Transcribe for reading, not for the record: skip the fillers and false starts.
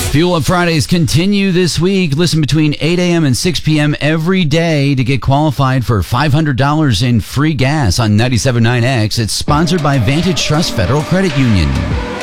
Fuel Up Fridays continue this week. Listen between 8 a.m. and 6 p.m. every day to get qualified for $500 in free gas on 97.9X. It's sponsored by Vantage Trust Federal Credit Union.